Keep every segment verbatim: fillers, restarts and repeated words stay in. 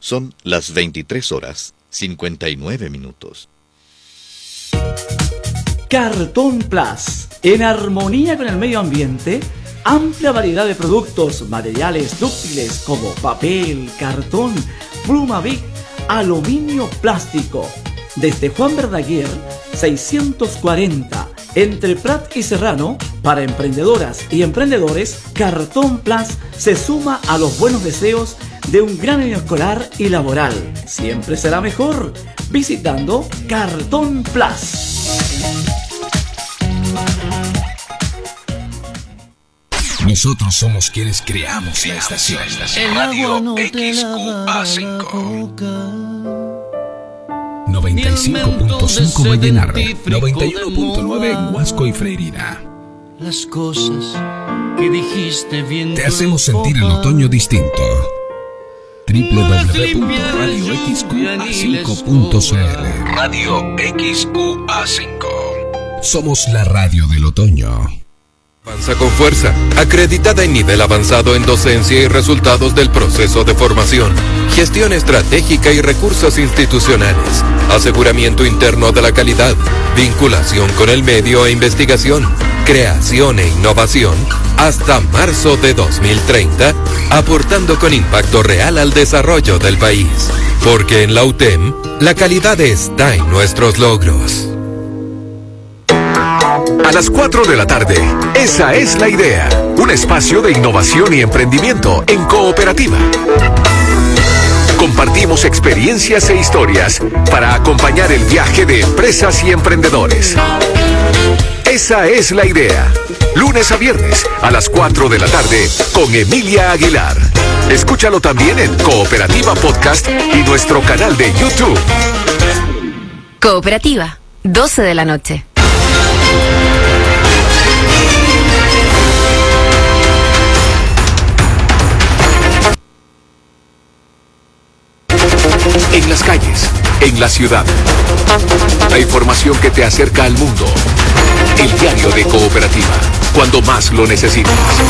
Son las veintitrés horas, cincuenta y nueve minutos. Cartón Plus, en armonía con el medio ambiente, amplia variedad de productos, materiales dúctiles como papel, cartón, pluma Bic, aluminio, plástico. Desde Juan Verdaguer, seiscientos cuarenta, entre Prat y Serrano, para emprendedoras y emprendedores, Cartón Plus se suma a los buenos deseos de un gran año escolar y laboral. Siempre será mejor visitando Cartón Plus. Nosotros somos quienes creamos la estación. Radio X Q A cinco. noventa y cinco punto cinco Vallenar, noventa y uno punto nueve en Huasco y Freirina. Las cosas que dijiste bien. Te hacemos sentir el otoño distinto. doble u doble u doble u punto radio x q a cinco punto c l. Radio X Q A cinco. Somos la radio del otoño. Avanza con fuerza, acreditada en nivel avanzado en docencia y resultados del proceso de formación, gestión estratégica y recursos institucionales, aseguramiento interno de la calidad, vinculación con el medio e investigación, creación e innovación, hasta marzo de dos mil treinta, aportando con impacto real al desarrollo del país. Porque en la U T E M, la calidad está en nuestros logros. A las cuatro de la tarde, esa es la idea. Un espacio de innovación y emprendimiento en cooperativa. Compartimos experiencias e historias para acompañar el viaje de empresas y emprendedores. Esa es la idea. Lunes a viernes a las cuatro de la tarde con Emilia Aguilar. Escúchalo también en Cooperativa Podcast y nuestro canal de YouTube. Cooperativa, doce de la noche. En las calles, en la ciudad. La información que te acerca al mundo. El diario de Cooperativa, cuando más lo necesitas.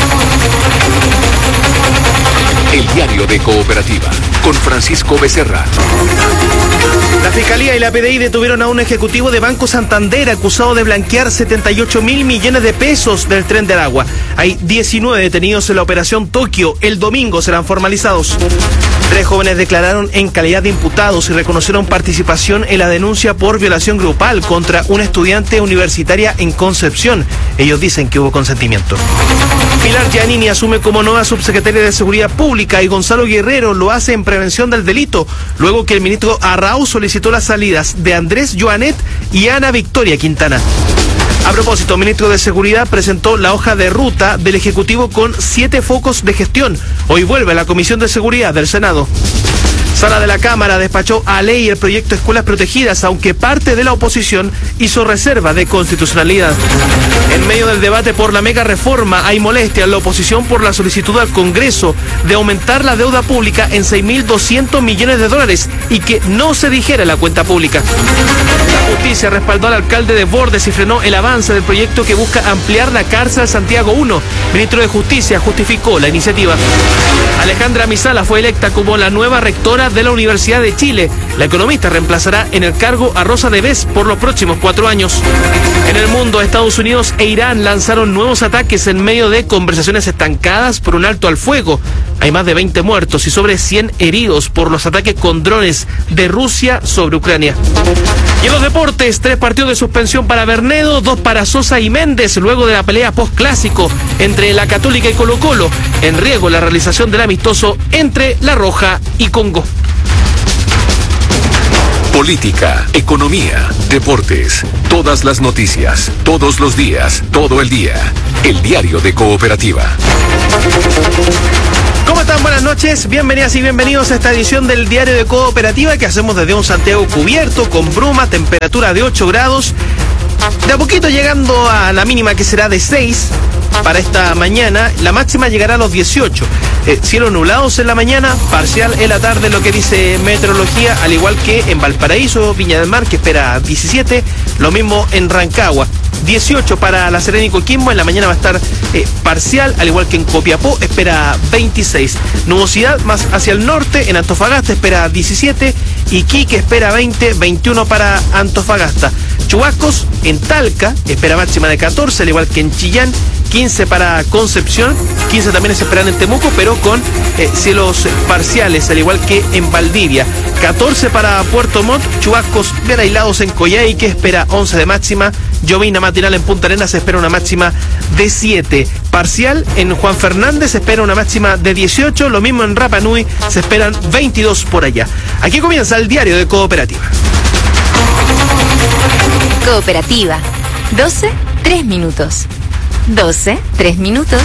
El diario de Cooperativa, con Francisco Becerra. La Fiscalía y la P D I detuvieron a un ejecutivo de Banco Santander acusado de blanquear setenta y ocho mil millones de pesos del Tren del Agua. Hay diecinueve detenidos en la operación Tokio. El domingo serán formalizados. Tres jóvenes declararon en calidad de imputados y reconocieron participación en la denuncia por violación grupal contra una estudiante universitaria en Concepción. Ellos dicen que hubo consentimiento. Pilar Giannini asume como nueva subsecretaria de Seguridad Pública y Gonzalo Guerrero lo hace en prevención del delito, luego que el ministro Arrau solicitó las salidas de Andrés Joanet y Ana Victoria Quintana. A propósito, el ministro de Seguridad presentó la hoja de ruta del Ejecutivo con siete focos de gestión. Hoy vuelve a la Comisión de Seguridad del Senado. Sala de la Cámara despachó a ley el proyecto Escuelas Protegidas, aunque parte de la oposición hizo reserva de constitucionalidad. En medio del debate por la mega reforma, hay molestia en la oposición por la solicitud al Congreso de aumentar la deuda pública en seis mil doscientos millones de dólares y que no se dijera la cuenta pública. La justicia respaldó al alcalde de Bordes y frenó el avance del proyecto que busca ampliar la cárcel Santiago uno. El ministro de Justicia justificó la iniciativa. Alejandra Misala fue electa como la nueva rectora de la Universidad de Chile. La economista reemplazará en el cargo a Rosa de Bes por los próximos cuatro años. En el mundo, Estados Unidos e Irán lanzaron nuevos ataques en medio de conversaciones estancadas por un alto al fuego. Hay más de veinte muertos y sobre cien heridos por los ataques con drones de Rusia sobre Ucrania. Y en los deportes, tres partidos de suspensión para Bernedo, dos para Sosa y Méndez, luego de la pelea post-clásico entre la Católica y Colo-Colo. En riesgo la realización del amistoso entre La Roja y Congo. Política, economía, deportes, todas las noticias, todos los días, todo el día. El diario de Cooperativa. ¿Cómo están? Buenas noches, bienvenidas y bienvenidos a esta edición del Diario de Cooperativa que hacemos desde un Santiago cubierto, con bruma, temperatura de ocho grados. De a poquito llegando a la mínima que será de seis para esta mañana, la máxima llegará a los dieciocho. eh, cielos nublados en la mañana, parcial en la tarde, lo que dice meteorología, al igual que en Valparaíso, Viña del Mar, que espera diecisiete, lo mismo en Rancagua. dieciocho para La Serena y Coquimbo, en la mañana va a estar eh, parcial, al igual que en Copiapó, espera veintiséis. Nubosidad más hacia el norte, en Antofagasta espera diecisiete, Iquique espera veinte, veintiuno para Antofagasta. Chubascos en Talca, espera máxima de catorce, al igual que en Chillán, quince para Concepción, quince también se esperan en Temuco, pero con eh, cielos parciales, al igual que en Valdivia. catorce para Puerto Montt, chubascos bien aislados en Coyhaique, espera once de máxima. Llovina matinal en Punta Arenas, se espera una máxima de siete. Parcial en Juan Fernández, se espera una máxima de dieciocho. Lo mismo en Rapa Nui, se esperan veintidós por allá. Aquí comienza el diario de Cooperativa. Cooperativa. doce, tres minutos. doce, tres minutos.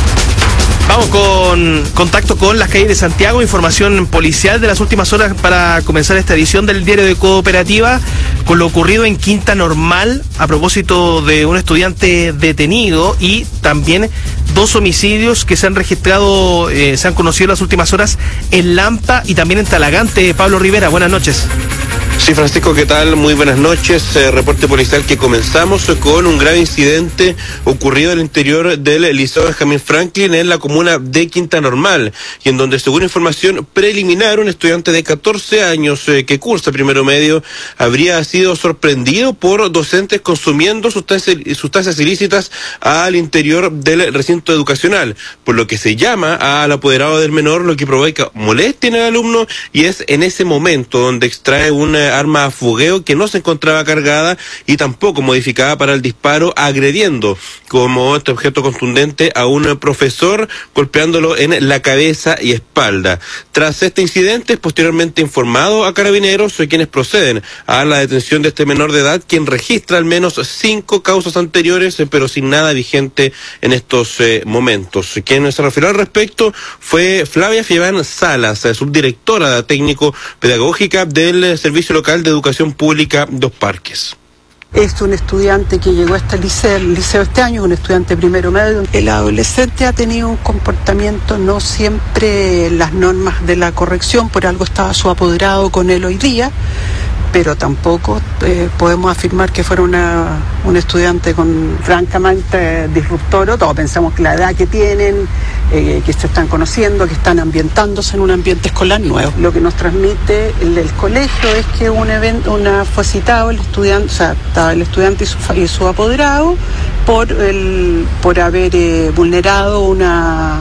Vamos con contacto con las calles de Santiago, información policial de las últimas horas para comenzar esta edición del diario de Cooperativa, con lo ocurrido en Quinta Normal a propósito de un estudiante detenido y también dos homicidios que se han registrado, eh, se han conocido en las últimas horas en Lampa y también en Talagante. Pablo Rivera, buenas noches. Sí, Francisco, ¿qué tal? Muy buenas noches. Eh, reporte policial que comenzamos con un grave incidente ocurrido al interior del Liceo Benjamín Franklin en la comuna de Quinta Normal, y en donde, según información preliminar, un estudiante de catorce años eh, que cursa primero medio habría sido sorprendido por docentes consumiendo sustancias, sustancias ilícitas al interior del recinto educacional, por lo que se llama al apoderado del menor, lo que provoca molestia en el alumno, y es en ese momento donde extrae una arma a fogueo que no se encontraba cargada y tampoco modificada para el disparo, agrediendo como este objeto contundente a un profesor, golpeándolo en la cabeza y espalda. Tras este incidente, es posteriormente informado a Carabineros, quienes proceden a la detención de este menor de edad, quien registra al menos cinco causas anteriores, pero sin nada vigente en estos eh, momentos. Quien se refirió al respecto fue Flavia Fieván Salas, subdirectora técnico-pedagógica del Servicio Local de Educación Pública Dos Parques. Es un estudiante que llegó a este liceo, el liceo este año, un estudiante primero medio. El adolescente ha tenido un comportamiento no siempre en las normas de la corrección, por algo estaba su apoderado con él hoy día, pero tampoco eh, podemos afirmar que fuera una, un estudiante con francamente disruptor. Todos pensamos que la edad que tienen, eh, que se están conociendo, que están ambientándose en un ambiente escolar nuevo. Lo que nos transmite el, el colegio es que un evento, una fue citado el estudiante, o sea, estaba el estudiante y su, y su apoderado por el, por haber eh, vulnerado una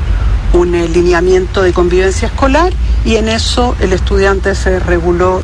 un eh, lineamiento de convivencia escolar, y en eso el estudiante se reguló.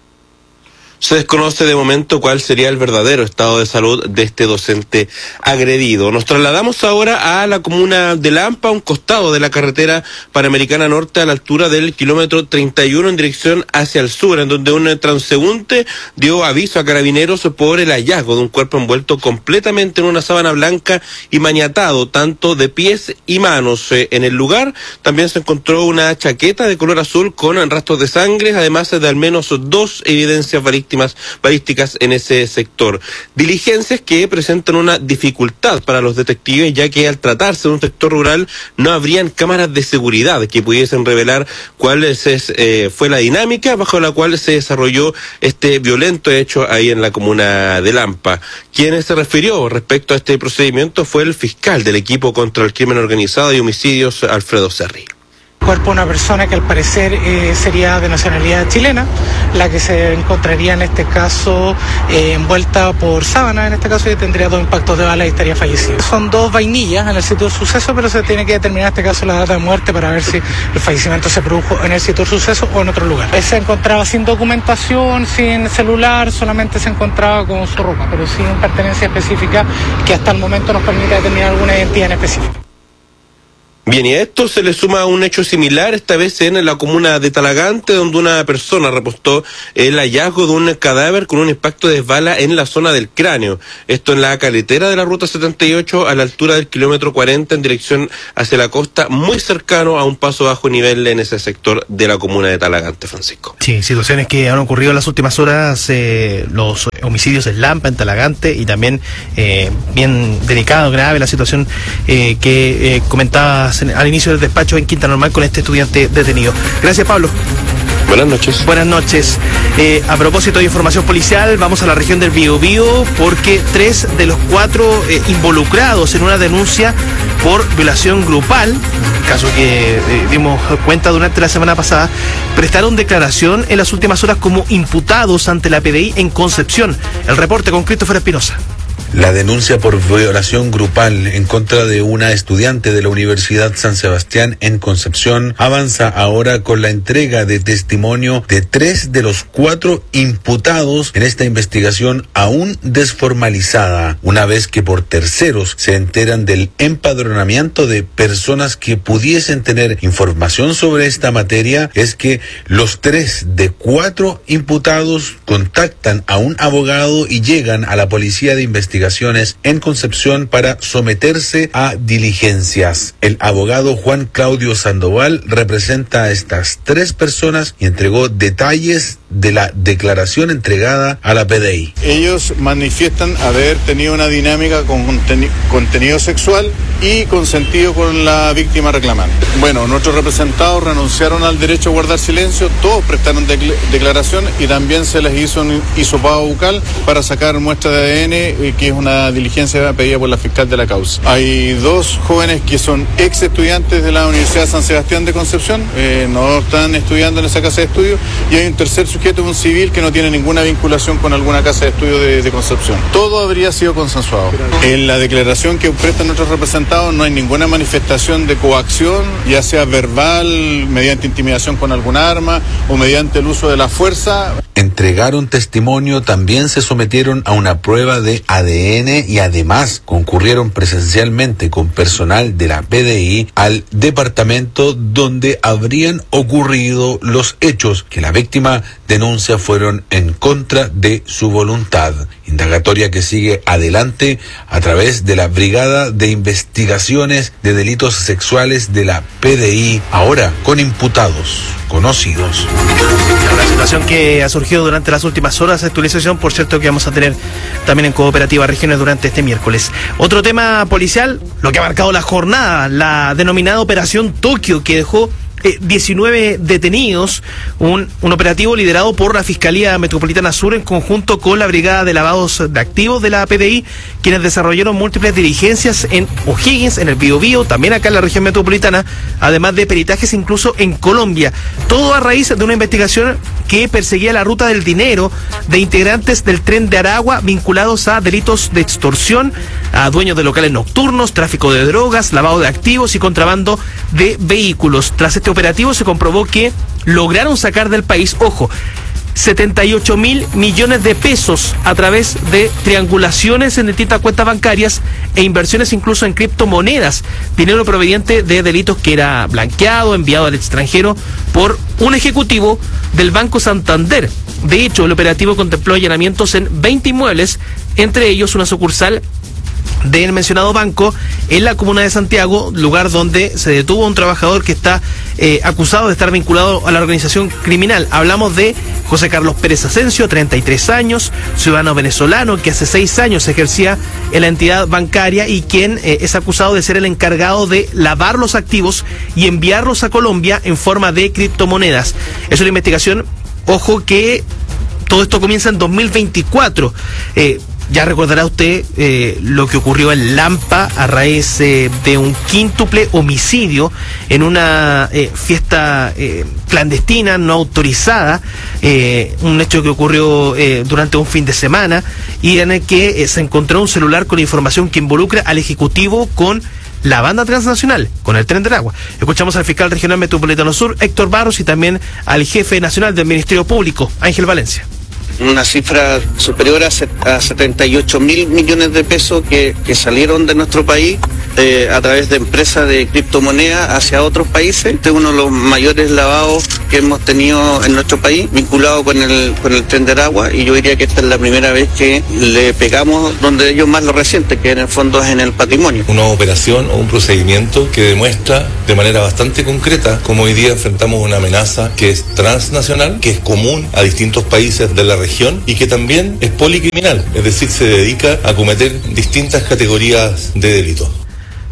Se desconoce de momento cuál sería el verdadero estado de salud de este docente agredido. Nos trasladamos ahora a la comuna de Lampa, a un costado de la carretera Panamericana Norte, a la altura del kilómetro treinta y uno en dirección hacia el sur, en donde un transeúnte dio aviso a Carabineros por el hallazgo de un cuerpo envuelto completamente en una sábana blanca y maniatado tanto de pies y manos. En el lugar también se encontró una chaqueta de color azul con rastros de sangre, además de al menos dos evidencias balísticas balísticas en ese sector. Diligencias que presentan una dificultad para los detectives, ya que al tratarse de un sector rural no habrían cámaras de seguridad que pudiesen revelar cuál es, eh, fue la dinámica bajo la cual se desarrolló este violento hecho ahí en la comuna de Lampa. Quien se refirió respecto a este procedimiento fue el fiscal del equipo contra el crimen organizado y homicidios, Alfredo Serri. Cuerpo de una persona que al parecer eh, sería de nacionalidad chilena, la que se encontraría en este caso eh, envuelta por sábana, en este caso, y tendría dos impactos de bala y estaría fallecido. Son dos vainillas en el sitio del suceso, pero se tiene que determinar en este caso la data de muerte para ver si el fallecimiento se produjo en el sitio del suceso o en otro lugar. Él se encontraba sin documentación, sin celular, solamente se encontraba con su ropa, pero sin pertenencia específica que hasta el momento nos permite determinar alguna identidad en específico. Bien, y a esto se le suma un hecho similar, esta vez en la comuna de Talagante, donde una persona reportó el hallazgo de un cadáver con un impacto de bala en la zona del cráneo. Esto en la carretera de la ruta setenta y ocho, a la altura del kilómetro cuarenta, en dirección hacia la costa, muy cercano a un paso bajo nivel en ese sector de la comuna de Talagante, Francisco. Sí, situaciones que han ocurrido en las últimas horas, eh, los homicidios en Lampa, en Talagante, y también eh, bien delicado, grave la situación eh, que eh, comentabas horas en, al inicio del despacho en Quinta Normal con este estudiante detenido. Gracias, Pablo. Buenas noches. Buenas noches. Eh, a propósito de información policial, vamos a la región del Biobío porque tres de los cuatro eh, involucrados en una denuncia por violación grupal, caso que eh, dimos cuenta durante la semana pasada, prestaron declaración en las últimas horas como imputados ante la P D I en Concepción. El reporte con Christopher Espinosa. La denuncia por violación grupal en contra de una estudiante de la Universidad San Sebastián en Concepción avanza ahora con la entrega de testimonio de tres de los cuatro imputados en esta investigación aún desformalizada, una vez que por terceros se enteran del empadronamiento de personas que pudiesen tener información sobre esta materia. Es que los tres de cuatro imputados contactan a un abogado y llegan a la Policía de Investigación en Concepción para someterse a diligencias. El abogado Juan Claudio Sandoval representa a estas tres personas y entregó detalles de la declaración entregada a la P D I. Ellos manifiestan haber tenido una dinámica con conteni- contenido sexual y consentido con la víctima reclamante. Bueno, nuestros representados renunciaron al derecho a guardar silencio, todos prestaron de- declaración y también se les hizo un hisopado bucal para sacar muestra de A D N, que es una diligencia pedida por la fiscal de la causa. Hay dos jóvenes que son ex estudiantes de la Universidad San Sebastián de Concepción, eh, no están estudiando en esa casa de estudio, y hay un tercer sujeto, un civil, que no tiene ninguna vinculación con alguna casa de estudio de, de Concepción. Todo habría sido consensuado. En la declaración que prestan nuestros representados no hay ninguna manifestación de coacción, ya sea verbal, mediante intimidación con algún arma o mediante el uso de la fuerza. Entregaron testimonio, también se sometieron a una prueba de A D N y además concurrieron presencialmente con personal de la P D I al departamento donde habrían ocurrido los hechos que la víctima denuncia fueron en contra de su voluntad. Indagatoria que sigue adelante a través de la Brigada de Investigaciones de Delitos Sexuales de la P D I, ahora con imputados conocidos. Una situación que ha surgido durante las últimas horas, actualización, por cierto, que vamos a tener también en Cooperativa Regiones durante este miércoles. Otro tema policial, lo que ha marcado la jornada, la denominada Operación Tokio, que dejó eh, diecinueve detenidos, un, un operativo liderado por la Fiscalía Metropolitana Sur en conjunto con la Brigada de Lavados de Activos de la P D I, quienes desarrollaron múltiples diligencias en O'Higgins, en el Biobío, también acá en la región metropolitana, además de peritajes incluso en Colombia. Todo a raíz de una investigación que perseguía la ruta del dinero de integrantes del Tren de Aragua vinculados a delitos de extorsión, a dueños de locales nocturnos, tráfico de drogas, lavado de activos y contrabando de vehículos. Tras este operativo se comprobó que lograron sacar del país, ojo, setenta y ocho mil millones de pesos a través de triangulaciones en distintas cuentas bancarias e inversiones incluso en criptomonedas, dinero proveniente de delitos que era blanqueado, enviado al extranjero por un ejecutivo del Banco Santander. De hecho, el operativo contempló allanamientos en veinte inmuebles, entre ellos una sucursal del mencionado banco en la comuna de Santiago, lugar donde se detuvo a un trabajador que está eh, acusado de estar vinculado a la organización criminal. Hablamos de José Carlos Pérez Asensio, treinta y tres años, ciudadano venezolano que hace seis años ejercía en la entidad bancaria y quien eh, es acusado de ser el encargado de lavar los activos y enviarlos a Colombia en forma de criptomonedas. Es una investigación, ojo, que todo esto comienza en dos mil veinticuatro. Eh, Ya recordará usted eh, lo que ocurrió en Lampa a raíz eh, de un quíntuple homicidio en una eh, fiesta eh, clandestina, no autorizada, eh, un hecho que ocurrió eh, durante un fin de semana y en el que eh, se encontró un celular con información que involucra al ejecutivo con la banda transnacional, con el Tren de Aragua. Escuchamos al fiscal regional metropolitano sur, Héctor Barros, y también al jefe nacional del Ministerio Público, Ángel Valencia. Una cifra superior a, a setenta y ocho mil millones de pesos que, que salieron de nuestro país eh, a través de empresas de criptomonedas hacia otros países. Este es uno de los mayores lavados que hemos tenido en nuestro país, vinculado con el, con el Tren de Aragua, y yo diría que esta es la primera vez que le pegamos donde ellos más lo resienten, que en el fondo es en el patrimonio. Una operación o un procedimiento que demuestra de manera bastante concreta cómo hoy día enfrentamos una amenaza que es transnacional, que es común a distintos países de la región y que también es policriminal, es decir, se dedica a cometer distintas categorías de delitos.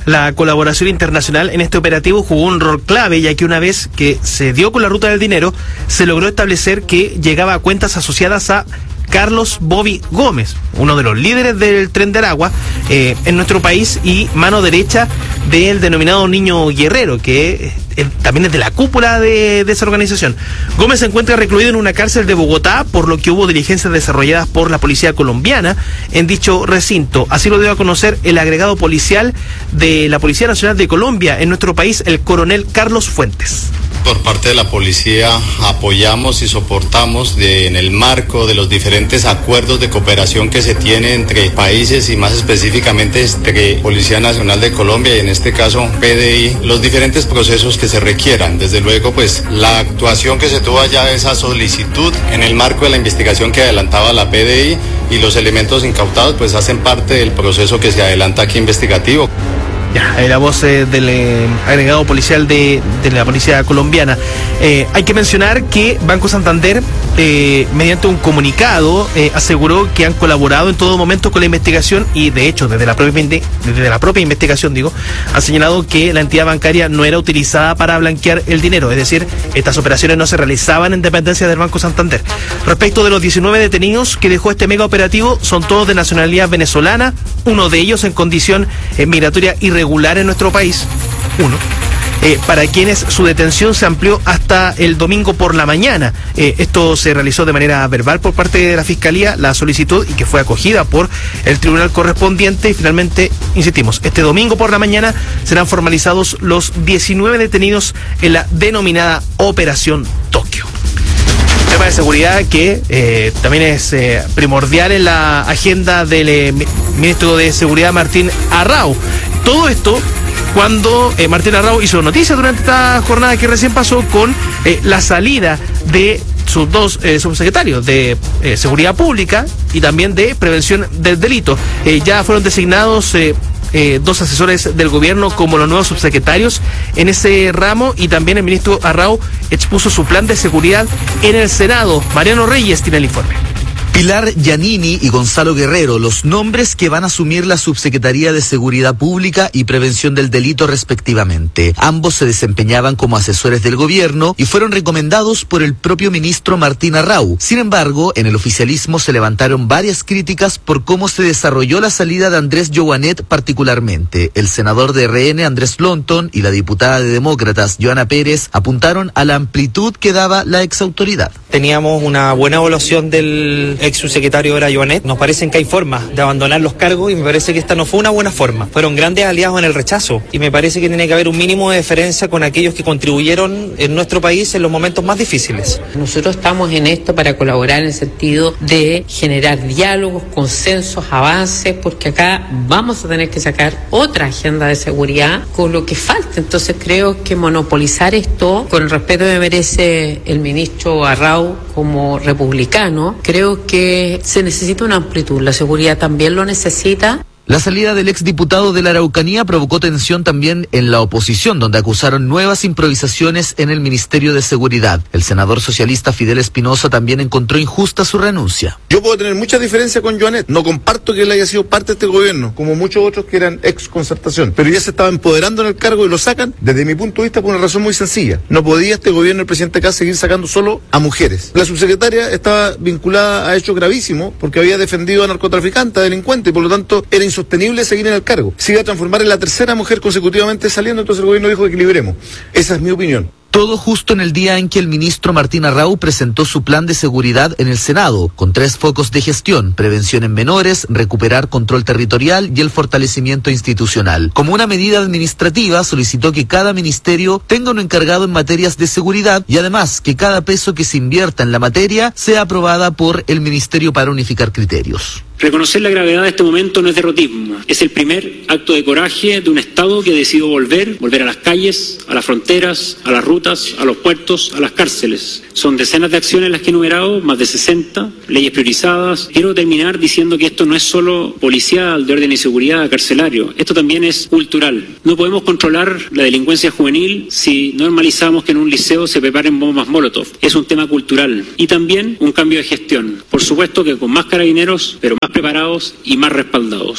La colaboración internacional en este operativo jugó un rol clave, ya que una vez que se dio con la ruta del dinero, se logró establecer que llegaba a cuentas asociadas a Carlos Bobby Gómez, uno de los líderes del Tren de Aragua eh, en nuestro país y mano derecha del denominado Niño Guerrero, que eh, también es de la cúpula de, de esa organización. Gómez se encuentra recluido en una cárcel de Bogotá, por lo que hubo diligencias desarrolladas por la policía colombiana en dicho recinto. Así lo dio a conocer el agregado policial de la Policía Nacional de Colombia en nuestro país, el coronel Carlos Fuentes. Por parte de la policía apoyamos y soportamos de, en el marco de los diferentes acuerdos de cooperación que se tiene entre países y más específicamente entre Policía Nacional de Colombia y en este caso P D I, los diferentes procesos que se requieran. Desde luego, pues la actuación que se tuvo allá, esa solicitud en el marco de la investigación que adelantaba la P D I y los elementos incautados, pues hacen parte del proceso que se adelanta aquí investigativo. Ya, eh, la voz eh, del eh, agregado policial de, de la policía colombiana. Eh, hay que mencionar que Banco Santander, eh, mediante un comunicado, eh, aseguró que han colaborado en todo momento con la investigación y, de hecho, desde la propia, desde la propia investigación, digo, ha señalado que la entidad bancaria no era utilizada para blanquear el dinero, es decir, estas operaciones no se realizaban en dependencia del Banco Santander. Respecto de los diecinueve detenidos que dejó este mega operativo, son todos de nacionalidad venezolana, uno de ellos en condición eh, migratoria irregular en nuestro país, uno, eh, para quienes su detención se amplió hasta el domingo por la mañana. Eh, esto se realizó de manera verbal por parte de la Fiscalía, la solicitud, y que fue acogida por el tribunal correspondiente, y finalmente, insistimos, este domingo por la mañana serán formalizados los diecinueve detenidos en la denominada Operación Tokio. Tema de seguridad que eh, también es eh, primordial en la agenda del eh, ministro de Seguridad Martín Arrau. Todo esto cuando eh, Martín Arrau hizo noticia durante esta jornada que recién pasó con eh, la salida de sus dos eh, subsecretarios de eh, Seguridad Pública y también de Prevención del Delito. Eh, ya fueron designados eh, eh, dos asesores del gobierno como los nuevos subsecretarios en ese ramo, y también el ministro Arrau expuso su plan de seguridad en el Senado. Mariano Reyes tiene el informe. Pilar Giannini y Gonzalo Guerrero, los nombres que van a asumir la Subsecretaría de Seguridad Pública y Prevención del Delito respectivamente. Ambos se desempeñaban como asesores del gobierno y fueron recomendados por el propio ministro Martín Arrau. Sin embargo, en el oficialismo se levantaron varias críticas por cómo se desarrolló la salida de Andrés Joanet particularmente. El senador de R N, Andrés Lonton, y la diputada de Demócratas, Joana Pérez, apuntaron a la amplitud que daba la exautoridad. Teníamos una buena evaluación del ex subsecretario era Joanet. Nos parecen que hay formas de abandonar los cargos y me parece que esta no fue una buena forma. Fueron grandes aliados en el rechazo y me parece que tiene que haber un mínimo de deferencia con aquellos que contribuyeron en nuestro país en los momentos más difíciles. Nosotros estamos en esto para colaborar en el sentido de generar diálogos, consensos, avances, porque acá vamos a tener que sacar otra agenda de seguridad con lo que falta. Entonces creo que monopolizar esto, con el respeto que merece el ministro Arrau como republicano, creo que que se necesita una amplitud, la seguridad también lo necesita. La salida del exdiputado de la Araucanía provocó tensión también en la oposición, donde acusaron nuevas improvisaciones en el Ministerio de Seguridad. El senador socialista Fidel Espinosa también encontró injusta su renuncia. Yo puedo tener mucha diferencia con Joanet, no comparto que él haya sido parte de este gobierno, como muchos otros que eran ex concertación, pero ya se estaba empoderando en el cargo y lo sacan, desde mi punto de vista, por una razón muy sencilla. No podía este gobierno, el presidente Kast, seguir sacando solo a mujeres. La subsecretaria estaba vinculada a hechos gravísimos porque había defendido a narcotraficantes, a delincuentes, y por lo tanto era insostenible seguir en el cargo. Se iba a transformar en la tercera mujer consecutivamente saliendo, entonces el gobierno dijo: equilibremos. Esa es mi opinión. Todo justo en el día en que el ministro Martín Arrau presentó su plan de seguridad en el Senado, con tres focos de gestión: prevención en menores, recuperar control territorial y el fortalecimiento institucional. Como una medida administrativa, solicitó que cada ministerio tenga un encargado en materias de seguridad y además que cada peso que se invierta en la materia sea aprobada por el Ministerio para unificar criterios. Reconocer la gravedad de este momento no es derrotismo, es el primer acto de coraje de un Estado que decidió volver, volver a las calles, a las fronteras, a las rutas, a los puertos, a las cárceles. Son decenas de acciones las que he enumerado, más de sesenta, leyes priorizadas. Quiero terminar diciendo que esto no es solo policial, de orden y seguridad, carcelario, esto también es cultural. No podemos controlar la delincuencia juvenil si normalizamos que en un liceo se preparen bombas Molotov. Es un tema cultural y también un cambio de gestión. Por supuesto que con más carabineros, pero más preparados y más respaldados.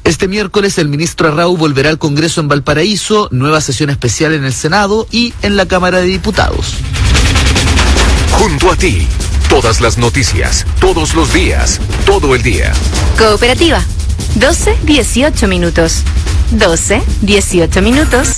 Este miércoles el ministro Arrau volverá al Congreso en Valparaíso, nueva sesión especial en el Senado y en la Cámara de Diputados. Junto a ti, todas las noticias, todos los días, todo el día. Cooperativa, doce dieciocho minutos. doce dieciocho minutos.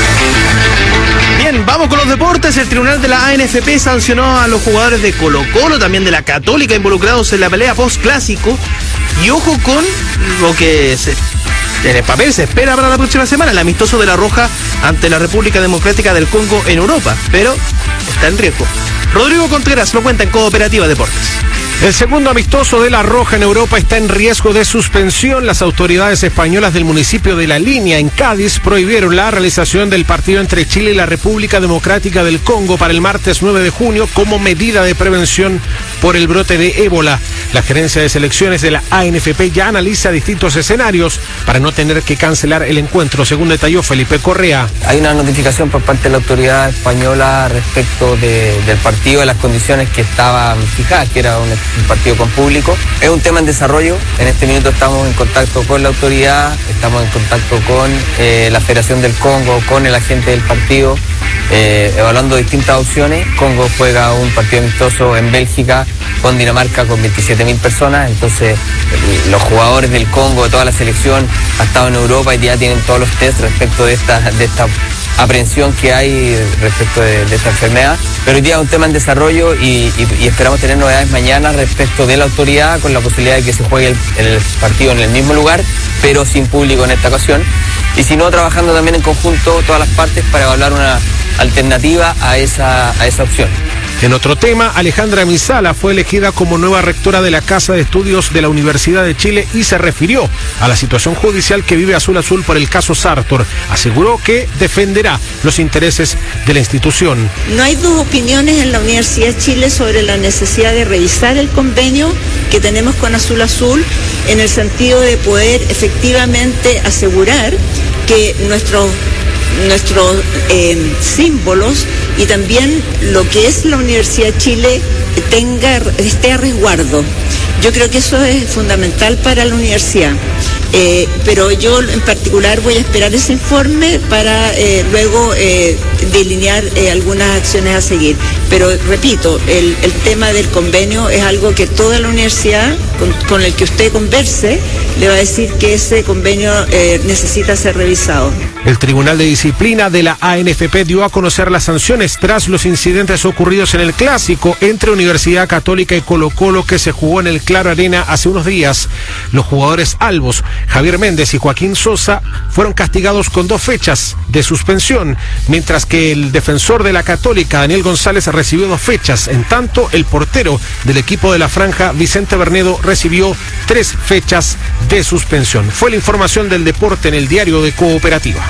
Bien, vamos con los deportes. El tribunal de la A N F P sancionó a los jugadores de Colo-Colo, también de la Católica, involucrados en la pelea post-clásico. Y ojo con lo que se, en el papel se espera para la próxima semana, el amistoso de la Roja ante la República Democrática del Congo en Europa, pero está en riesgo. Rodrigo Contreras lo cuenta en Cooperativa Deportes. El segundo amistoso de La Roja en Europa está en riesgo de suspensión. Las autoridades españolas del municipio de La Línea, en Cádiz, prohibieron la realización del partido entre Chile y la República Democrática del Congo para el martes nueve de junio como medida de prevención por el brote de ébola. La gerencia de selecciones de la A N F P ya analiza distintos escenarios para no tener que cancelar el encuentro, según detalló Felipe Correa. Hay una notificación por parte de la autoridad española respecto de, del partido, de las condiciones que estaban fijadas, que era un un partido con público. Es un tema en desarrollo. En este minuto estamos en contacto con la autoridad, estamos en contacto con eh, la Federación del Congo, con el agente del partido, eh, evaluando distintas opciones. Congo juega un partido amistoso en Bélgica con Dinamarca con veintisiete mil personas, entonces los jugadores del Congo, de toda la selección, ha estado en Europa y ya tienen todos los test respecto de esta, de esta aprehensión que hay respecto de, de esta enfermedad, pero hoy día es un tema en desarrollo y, y, y esperamos tener novedades mañana respecto de la autoridad, con la posibilidad de que se juegue el, el partido en el mismo lugar, pero sin público en esta ocasión, y si no, trabajando también en conjunto todas las partes para evaluar una alternativa a esa, a esa opción. En otro tema, Alejandra Misala fue elegida como nueva rectora de la Casa de Estudios de la Universidad de Chile y se refirió a la situación judicial que vive Azul Azul por el caso Sartor. Aseguró que defenderá los intereses de la institución. No hay dos opiniones en la Universidad de Chile sobre la necesidad de revisar el convenio que tenemos con Azul Azul en el sentido de poder efectivamente asegurar que nuestros nuestros eh, símbolos y también lo que es la Universidad de Chile tenga, esté a resguardo. Yo creo que eso es fundamental para la universidad. Eh, pero yo en particular voy a esperar ese informe para eh, luego eh, delinear eh, algunas acciones a seguir. Pero repito, el, el tema del convenio es algo que toda la universidad con, con el que usted converse le va a decir que ese convenio eh, necesita ser revisado. El Tribunal de Disciplina de la A N F P dio a conocer las sanciones tras los incidentes ocurridos en el clásico entre Universidad Católica y Colo-Colo que se jugó en el Claro Arena hace unos días. Los jugadores albos Javier Méndez y Joaquín Sosa fueron castigados con dos fechas de suspensión, mientras que el defensor de la Católica, Daniel González, recibió dos fechas. En tanto, el portero del equipo de la Franja, Vicente Bernedo, recibió tres fechas de suspensión. Fue la información del deporte en el diario de Cooperativa.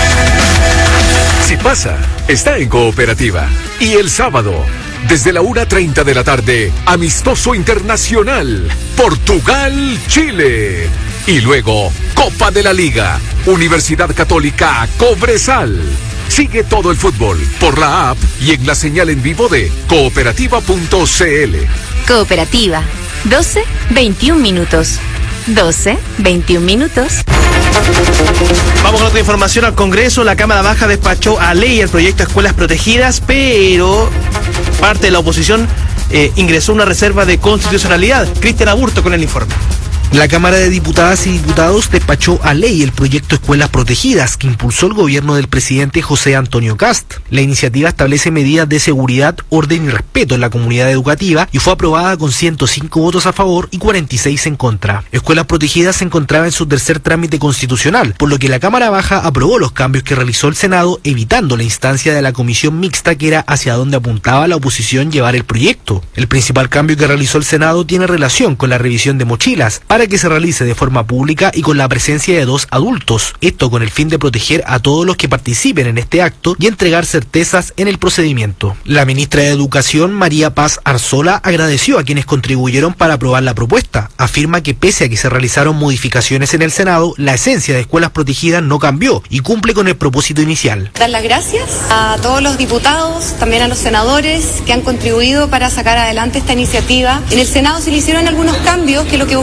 Si pasa, está en Cooperativa. Y el sábado, desde la una treinta de la tarde, amistoso internacional, Portugal-Chile. Y luego, Copa de la Liga, Universidad Católica Cobresal. Sigue todo el fútbol por la app y en la señal en vivo de cooperativa punto c l. Cooperativa, doce veintiún minutos. doce veintiún minutos. Vamos con otra información al Congreso. La Cámara Baja despachó a ley el proyecto de escuelas protegidas, pero parte de la oposición eh, ingresó una reserva de constitucionalidad. Cristian Aburto con el informe. La Cámara de Diputadas y Diputados despachó a ley el proyecto Escuelas Protegidas que impulsó el gobierno del presidente José Antonio Kast. La iniciativa establece medidas de seguridad, orden y respeto en la comunidad educativa y fue aprobada con ciento cinco votos a favor y cuarenta y seis en contra. Escuelas Protegidas se encontraba en su tercer trámite constitucional, por lo que la Cámara Baja aprobó los cambios que realizó el Senado, evitando la instancia de la comisión mixta que era hacia donde apuntaba la oposición llevar el proyecto. El principal cambio que realizó el Senado tiene relación con la revisión de mochilas, para que se realice de forma pública y con la presencia de dos adultos, esto con el fin de proteger a todos los que participen en este acto y entregar certezas en el procedimiento. La ministra de Educación, María Paz Arzola, agradeció a quienes contribuyeron para aprobar la propuesta. Afirma que pese a que se realizaron modificaciones en el Senado, la esencia de escuelas protegidas no cambió y cumple con el propósito inicial. Dar las gracias a todos los diputados, también a los senadores que han contribuido para sacar adelante esta iniciativa. En el Senado se le hicieron algunos cambios que lo que buscaron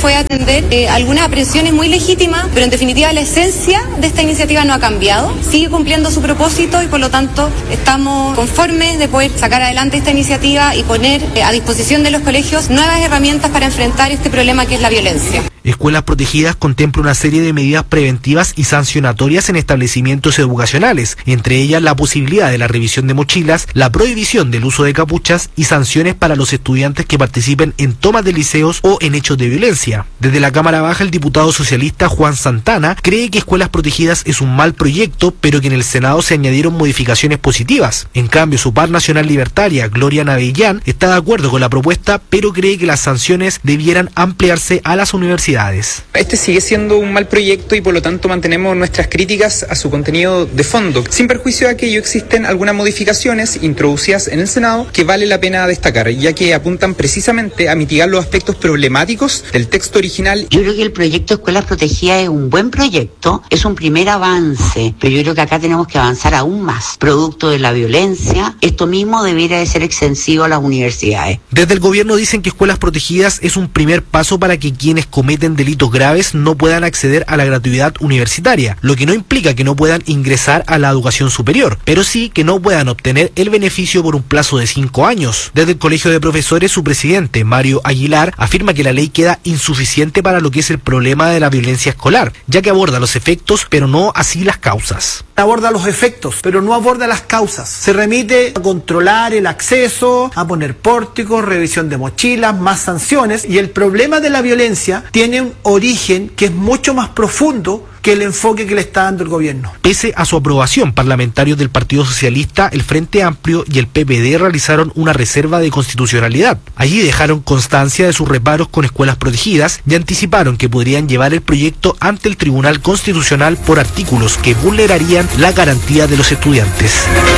fue atender eh, algunas aprehensiones muy legítimas, pero en definitiva la esencia de esta iniciativa no ha cambiado, sigue cumpliendo su propósito y por lo tanto estamos conformes de poder sacar adelante esta iniciativa y poner eh, a disposición de los colegios nuevas herramientas para enfrentar este problema que es la violencia. Escuelas Protegidas contempla una serie de medidas preventivas y sancionatorias en establecimientos educacionales, entre ellas la posibilidad de la revisión de mochilas, la prohibición del uso de capuchas y sanciones para los estudiantes que participen en tomas de liceos o en hechos de violencia. Desde la Cámara Baja, el diputado socialista Juan Santana cree que Escuelas Protegidas es un mal proyecto, pero que en el Senado se añadieron modificaciones positivas. En cambio, su par nacional libertaria, Gloria Navellán, está de acuerdo con la propuesta, pero cree que las sanciones debieran ampliarse a las universidades. Este sigue siendo un mal proyecto y por lo tanto mantenemos nuestras críticas a su contenido de fondo. Sin perjuicio de aquello, existen algunas modificaciones introducidas en el Senado que vale la pena destacar, ya que apuntan precisamente a mitigar los aspectos problemáticos del texto original. Yo creo que el proyecto Escuelas Protegidas es un buen proyecto, es un primer avance, pero yo creo que acá tenemos que avanzar aún más. Producto de la violencia, esto mismo debería de ser extensivo a las universidades. Desde el gobierno dicen que Escuelas Protegidas es un primer paso para que quienes cometen delitos graves no puedan acceder a la gratuidad universitaria, lo que no implica que no puedan ingresar a la educación superior, pero sí que no puedan obtener el beneficio por un plazo de cinco años. Desde el Colegio de Profesores, su presidente, Mario Aguilar, afirma que la ley queda insuficiente para lo que es el problema de la violencia escolar, ya que aborda los efectos, pero no así las causas. Aborda los efectos, pero no aborda las causas. Se remite a controlar el acceso, a poner pórticos, revisión de mochilas, más sanciones, y el problema de la violencia tiene un origen que es mucho más profundo que el enfoque que le está dando el gobierno. Pese a su aprobación, parlamentarios del Partido Socialista, el Frente Amplio y el P P D realizaron una reserva de constitucionalidad. Allí dejaron constancia de sus reparos con Escuelas Protegidas y anticiparon que podrían llevar el proyecto ante el Tribunal Constitucional por artículos que vulnerarían la garantía de los estudiantes.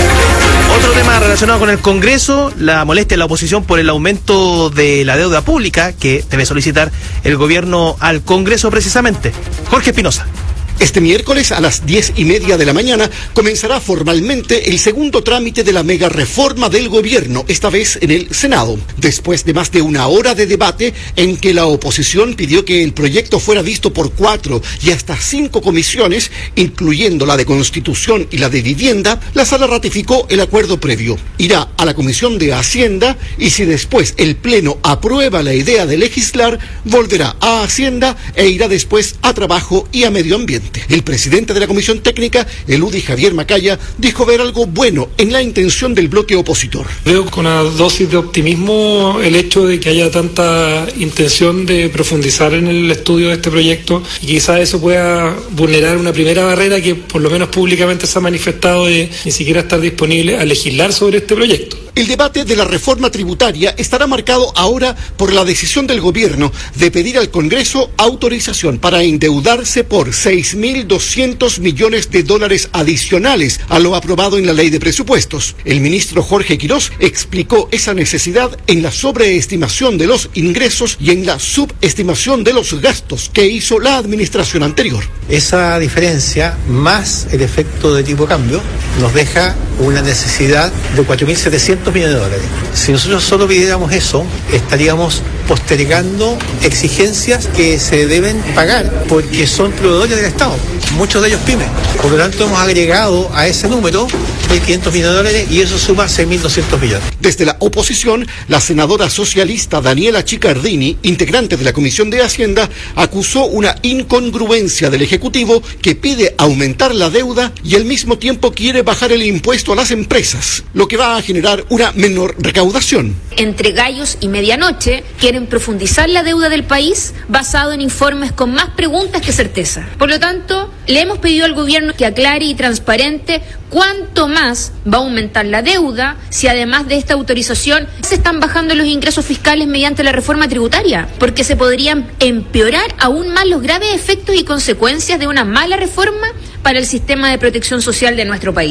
Otro tema relacionado con el Congreso, la molestia de la oposición por el aumento de la deuda pública que debe solicitar el gobierno al Congreso precisamente. Jorge Espinosa. Este miércoles a las diez y media de la mañana comenzará formalmente el segundo trámite de la mega reforma del gobierno, esta vez en el Senado. Después de más de una hora de debate en que la oposición pidió que el proyecto fuera visto por cuatro y hasta cinco comisiones, incluyendo la de Constitución y la de Vivienda, la sala ratificó el acuerdo previo. Irá a la Comisión de Hacienda y si después el Pleno aprueba la idea de legislar, volverá a Hacienda e irá después a Trabajo y a Medio Ambiente. El presidente de la Comisión Técnica, el U D I Javier Macaya, dijo ver algo bueno en la intención del bloque opositor. Veo con una dosis de optimismo el hecho de que haya tanta intención de profundizar en el estudio de este proyecto y quizás eso pueda vulnerar una primera barrera que por lo menos públicamente se ha manifestado de ni siquiera estar disponible a legislar sobre este proyecto. El debate de la reforma tributaria estará marcado ahora por la decisión del gobierno de pedir al Congreso autorización para endeudarse por seis mil doscientos millones de dólares adicionales a lo aprobado en la ley de presupuestos. El ministro Jorge Quirós explicó esa necesidad en la sobreestimación de los ingresos y en la subestimación de los gastos que hizo la administración anterior. Esa diferencia, más el efecto de tipo de cambio, nos deja una necesidad de cuatro mil setecientos millones de dólares. Si nosotros solo pidiéramos eso, estaríamos postergando exigencias que se deben pagar porque son proveedores del Estado, muchos de ellos pymes. Por lo tanto, hemos agregado a ese número mil quinientos millones de dólares y eso suma seis mil doscientos millones. Desde la oposición, la senadora socialista Daniela Chicardini, integrante de la Comisión de Hacienda, acusó una incongruencia del Ejecutivo que pide aumentar la deuda y al mismo tiempo quiere bajar el impuesto a las empresas, lo que va a generar una menor recaudación. Entre gallos y medianoche quieren profundizar la deuda del país basado en informes con más preguntas que certeza. Por lo tanto, le hemos pedido al gobierno que aclare y transparente cuánto más va a aumentar la deuda si además de esta autorización se están bajando los ingresos fiscales mediante la reforma tributaria, porque se podrían empeorar aún más los graves efectos y consecuencias de una mala reforma para el sistema de protección social de nuestro país.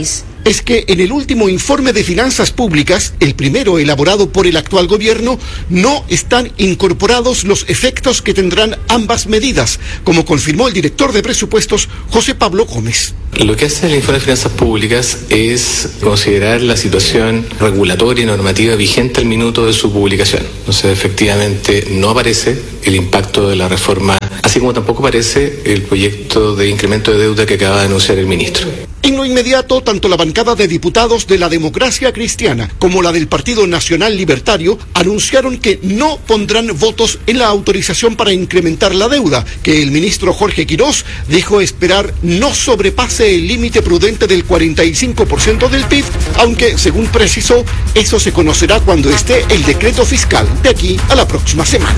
es que en el último informe de finanzas públicas, el primero elaborado por el actual gobierno, no están incorporados los efectos que tendrán ambas medidas, como confirmó el director de presupuestos, José Pablo Gómez. Lo que hace el informe de finanzas públicas es considerar la situación regulatoria y normativa vigente al minuto de su publicación. Entonces, efectivamente, no aparece el impacto de la reforma, así como tampoco aparece el proyecto de incremento de deuda que acaba de anunciar el ministro. En lo inmediato, tanto la bancada de diputados de la Democracia Cristiana como la del Partido Nacional Libertario anunciaron que no pondrán votos en la autorización para incrementar la deuda, que el ministro Jorge Quirós dijo esperar no sobrepase el límite prudente del cuarenta y cinco por ciento del P I B, aunque, según precisó, eso se conocerá cuando esté el decreto fiscal de aquí a la próxima semana.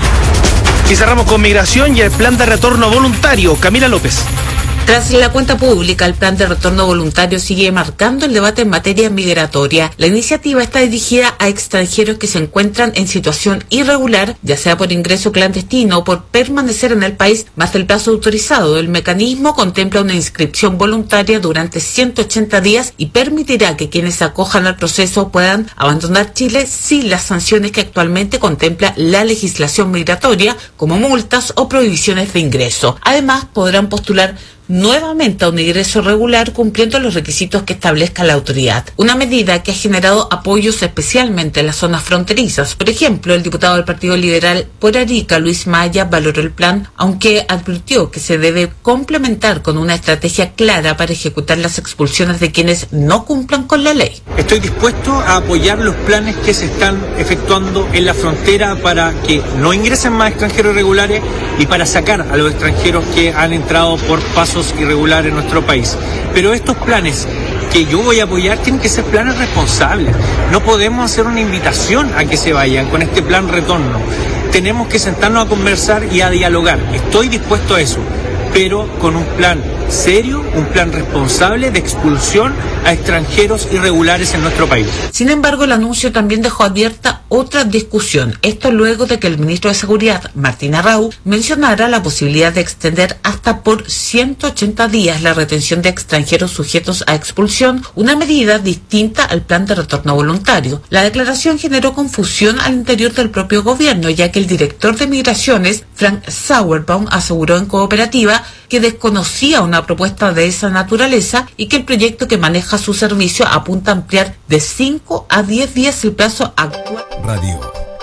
Y cerramos con migración y el plan de retorno voluntario. Camila López. Tras la cuenta pública, el plan de retorno voluntario sigue marcando el debate en materia migratoria. La iniciativa está dirigida a extranjeros que se encuentran en situación irregular, ya sea por ingreso clandestino o por permanecer en el país más del plazo autorizado. El mecanismo contempla una inscripción voluntaria durante ciento ochenta días y permitirá que quienes se acojan al proceso puedan abandonar Chile sin las sanciones que actualmente contempla la legislación migratoria, como multas o prohibiciones de ingreso. Además, podrán postular nuevamente a un ingreso regular cumpliendo los requisitos que establezca la autoridad. Una medida que ha generado apoyos especialmente en las zonas fronterizas. Por ejemplo, el diputado del Partido Liberal por Arica, Luis Maya, valoró el plan, aunque advirtió que se debe complementar con una estrategia clara para ejecutar las expulsiones de quienes no cumplan con la ley. Estoy dispuesto a apoyar los planes que se están efectuando en la frontera para que no ingresen más extranjeros irregulares y para sacar a los extranjeros que han entrado por pasos irregulares en nuestro país. Pero estos planes que yo voy a apoyar tienen que ser planes responsables. No podemos hacer una invitación a que se vayan con este plan retorno. Tenemos que sentarnos a conversar y a dialogar. Estoy dispuesto a eso, pero con un plan serio, un plan responsable de expulsión a extranjeros irregulares en nuestro país. Sin embargo, el anuncio también dejó abierta otra discusión. Esto luego de que el ministro de Seguridad, Martín Arrau, mencionara la posibilidad de extender hasta por ciento ochenta días la retención de extranjeros sujetos a expulsión, una medida distinta al plan de retorno voluntario. La declaración generó confusión al interior del propio gobierno, ya que el director de Migraciones, Frank Sauerbaum, aseguró en Cooperativa que desconocía una propuesta de esa naturaleza y que el proyecto que maneja su servicio apunta a ampliar de cinco a diez días el plazo actual. Radio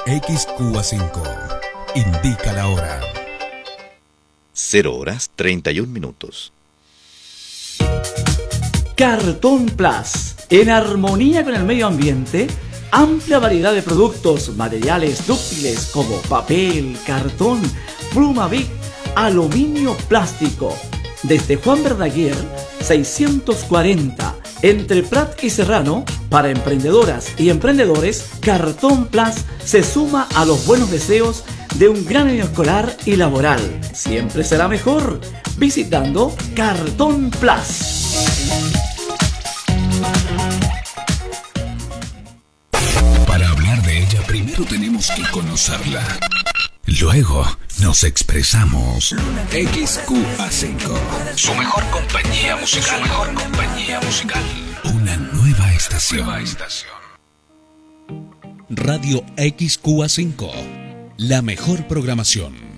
X Q A cinco indica la hora. cero horas treinta y un minutos. Cartón Plus, en armonía con el medio ambiente, amplia variedad de productos, materiales dúctiles como papel, cartón, pluma Bic, aluminio, plástico. Desde Juan Verdaguer, seiscientos cuarenta, entre Prat y Serrano, para emprendedoras y emprendedores, Cartón Plus se suma a los buenos deseos de un gran año escolar y laboral. Siempre será mejor visitando Cartón Plus. Para hablar de ella, primero tenemos que conocerla. Luego nos expresamos. X Q A cinco. Su mejor compañía musical. Su mejor compañía musical. Una nueva estación. Nueva estación. Radio X Q A cinco. La mejor programación.